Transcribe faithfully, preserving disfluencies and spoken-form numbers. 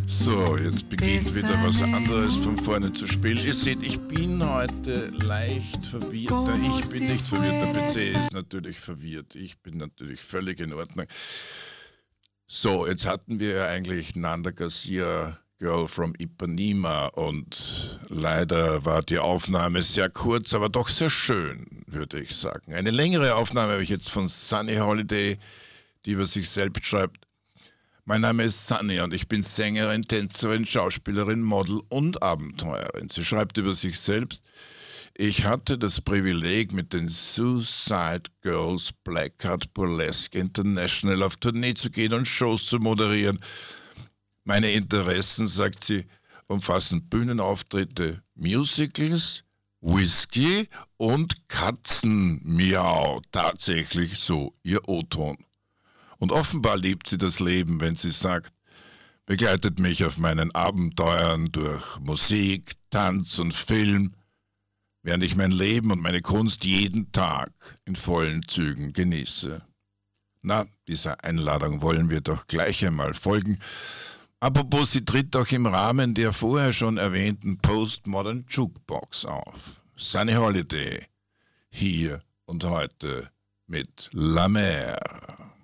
So, jetzt beginnt wieder was anderes von vorne zu spielen. Ihr seht, ich bin heute leicht verwirrt. Nein, ich bin nicht verwirrt, der P C ist natürlich verwirrt. Ich bin natürlich völlig in Ordnung. So, jetzt hatten wir ja eigentlich Nanda Garcia, Girl from Ipanema, und leider war die Aufnahme sehr kurz, aber doch sehr schön, würde ich sagen. Eine längere Aufnahme habe ich jetzt von Sunny Holiday, die über sich selbst schreibt: Mein Name ist Sunny und ich bin Sängerin, Tänzerin, Schauspielerin, Model und Abenteurerin. Sie schreibt über sich selbst: Ich hatte das Privileg, mit den Suicide Girls Black Card Burlesque International auf Tournee zu gehen und Shows zu moderieren. Meine Interessen, sagt sie, umfassen Bühnenauftritte, Musicals, Whisky und Katzenmiau. Tatsächlich so ihr O-Ton. Und offenbar liebt sie das Leben, wenn sie sagt: Begleitet mich auf meinen Abenteuern durch Musik, Tanz und Film, während ich mein Leben und meine Kunst jeden Tag in vollen Zügen genieße. Na, dieser Einladung wollen wir doch gleich einmal folgen. Apropos, sie tritt auch im Rahmen der vorher schon erwähnten Postmodern Jukebox auf. Sunny Holiday, hier und heute mit La Mer.